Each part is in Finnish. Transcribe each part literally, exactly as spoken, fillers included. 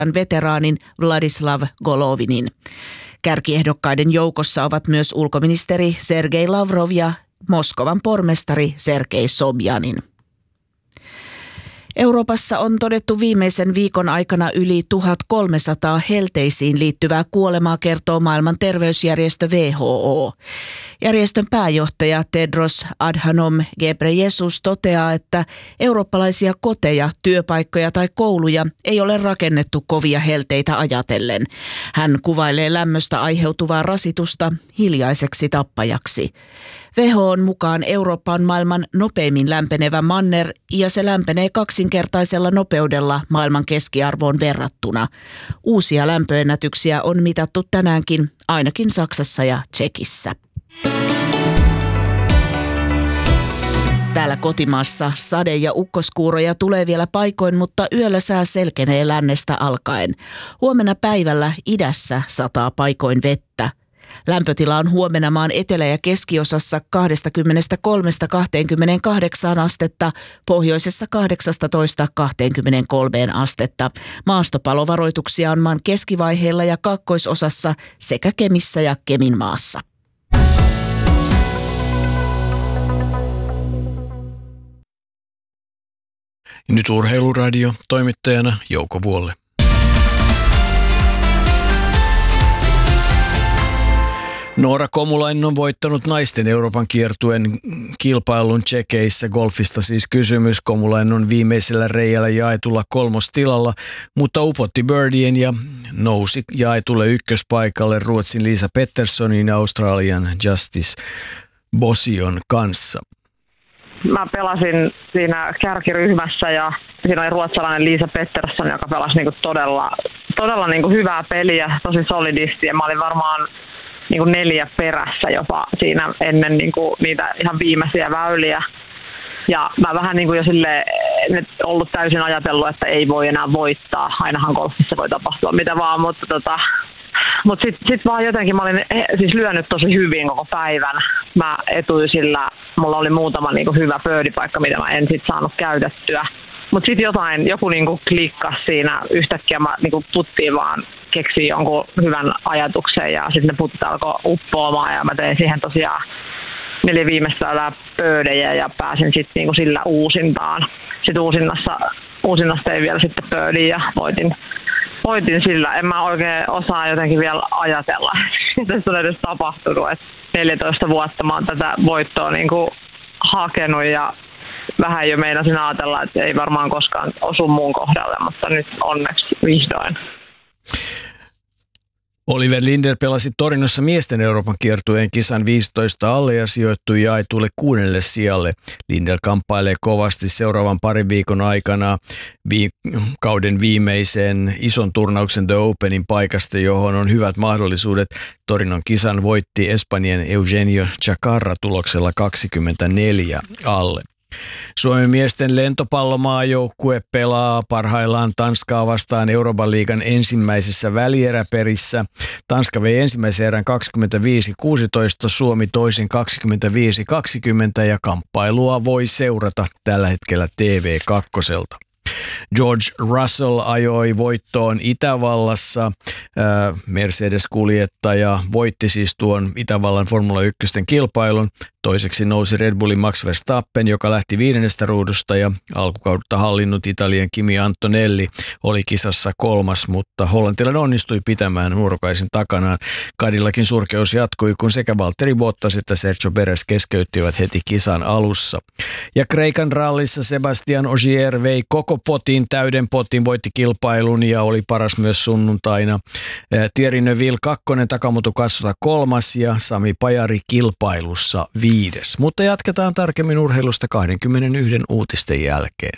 veteraanin Vladislav Golovinin. Kärkiehdokkaiden joukossa ovat myös ulkoministeri Sergei Lavrov ja Moskovan pormestari Sergei Sobjanin. Euroopassa on todettu viimeisen viikon aikana yli tuhatkolmesataa helteisiin liittyvää kuolemaa, kertoo maailman terveysjärjestö W H O. Järjestön pääjohtaja Tedros Adhanom Ghebreyesus toteaa, että eurooppalaisia koteja, työpaikkoja tai kouluja ei ole rakennettu kovia helteitä ajatellen. Hän kuvailee lämmöstä aiheutuvaa rasitusta hiljaiseksi tappajaksi. W H O:n mukaan Eurooppa on maailman nopeimmin lämpenevä manner ja se lämpenee kaksinkertaisella nopeudella maailman keskiarvoon verrattuna. Uusia lämpöennätyksiä on mitattu tänäänkin ainakin Saksassa ja Tšekissä. Täällä kotimaassa sade- ja ukkoskuuroja tulee vielä paikoin, mutta yöllä sää selkenee lännestä alkaen. Huomenna päivällä idässä sataa paikoin vettä. Lämpötila on huomenna maan etelä- ja keskiosassa kaksikymmentäkolme kaksikymmentäkahdeksan astetta, pohjoisessa kahdeksatoista kaksikymmentäkolme astetta. Maastopalovaroituksia on maan keskivaiheilla ja kaakkoisosassa sekä Kemissä ja Keminmaassa. Nyt Urheiluradio, toimittajana Jouko Vuolle. Noora Komulainen on voittanut naisten Euroopan kiertueen kilpailun Tšekeissä. Golfista siis kysymys. Komulainen on viimeisellä reiällä jaetulla kolmostilalla, mutta upotti birdien ja nousi jaetulle ykköspaikalle Ruotsin Lisa Petterssonin ja Australian Justice Bosion kanssa. Mä pelasin siinä kärkiryhmässä ja siinä oli ruotsalainen Lisa Pettersson, joka pelasi niinku todella, todella niinku hyvää peliä, tosi solidisti, ja mä olin varmaan niinku neljä perässä jopa siinä ennen niinku niitä ihan viimeisiä väyliä. Ja mä vähän niinku jo silleen ollut täysin ajatellut, että ei voi enää voittaa. Ainahan golfissa voi tapahtua mitä vaan, mutta tota, mut sit, sit vaan jotenkin mä olin siis lyönyt tosi hyvin koko päivän. Mä etuisillä, mulla oli muutama niinku hyvä birdiepaikka, mitä mä en sit saanut käytettyä. Mut sit jotain, joku niinku klikkasi siinä, yhtäkkiä mä niinku puttiin vaan keksin jonkun hyvän ajatuksen ja sitten ne putit alkoi uppoamaan ja mä tein siihen tosiaan neljä viimeistä väylää birdejä ja pääsin sitten niinku sillä uusintaan. Sitten uusinnassa, uusinnassa tein vielä sitten birdie ja voitin, voitin sillä. En mä oikein osaa jotenkin vielä ajatella, mitä tässä on edes tapahtunut. Et neljätoista vuotta mä oon tätä voittoa niinku hakenut ja vähän jo meinasin ajatella, että ei varmaan koskaan osu muun kohdalle, mutta nyt onneksi vihdoin. Oliver Linder pelasi Torinossa miesten Euroopan kiertueen kisan viisitoista alle ja sijoittui jaetulle kuudelle sijalle. Linder kamppailee kovasti seuraavan parin viikon aikana vi- kauden viimeisen ison turnauksen The Openin paikasta, johon on hyvät mahdollisuudet. Torinon kisan voitti Espanjan Eugenio Chacarra tuloksella kaksikymmentäneljä alle. Suomen miesten lentopallomaajoukkue pelaa parhaillaan Tanskaa vastaan Euroopan liigan ensimmäisessä välieräperissä. Tanska vei ensimmäisen erän kaksikymmentäviisi kuusitoista, Suomi toisen kaksikymmentäviisi kaksikymmentä ja kamppailua voi seurata tällä hetkellä T V kaksi. George Russell ajoi voittoon Itävallassa. Mercedes-kuljettaja voitti siis tuon Itävallan Formula yksi kilpailun. Toiseksi nousi Red Bullin Max Verstappen, joka lähti viidennestä ruudusta, ja alkukautta hallinnut Italian Kimi Antonelli oli kisassa kolmas, mutta hollantilainen onnistui pitämään nuorukaisen takanaan. Cadillakin surkeus jatkui, kun sekä Valtteri Bottas että Sergio Perez keskeyttivät heti kisan alussa. Ja Kreikan rallissa Sebastian Ogier vei koko potin, täyden potin, voitti kilpailun ja oli paras myös sunnuntaina. Thierry Neuville kakkonen, Takamoto Katsuta kolmas ja Sami Pajari kilpailussa viides. Mutta jatketaan tarkemmin urheilusta kaksikymmentäyksi uutisten jälkeen.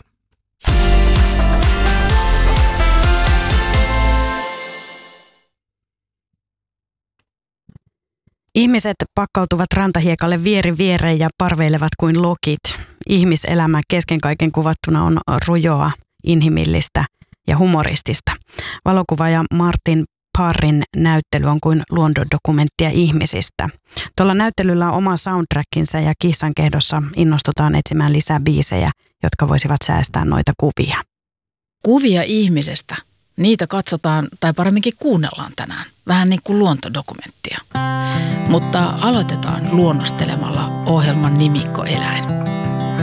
Ihmiset pakkautuvat rantahiekalle vieri viereen ja parveilevat kuin lokit. Ihmiselämä kesken kaiken kuvattuna on rujoa, inhimillistä ja humoristista. Valokuvaaja Martin Parrin näyttely on kuin luontodokumenttia ihmisistä. Tuolla näyttelyllä on oma soundtrackinsa ja kissan kehdossa innostutaan etsimään lisää biisejä, jotka voisivat säästää noita kuvia. Kuvia ihmisestä Niitä katsotaan tai paremminkin kuunnellaan tänään, vähän niin kuin luontodokumenttia. Mutta aloitetaan luonnostelemalla ohjelman nimikkoeläin.